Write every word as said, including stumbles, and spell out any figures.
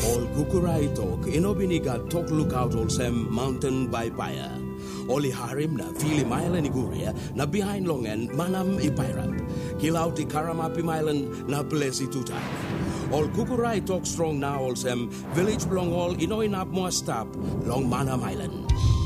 All kukurai talk inobiniga talk lookout olsem mountain by paya. Oli harim na fili mailan iguria na behind longen manam ipairap. Kilaut i karamapi mailan na plesi tutak. All kukurai talk strong na olsem village belong all inoinap mo stop long manam island.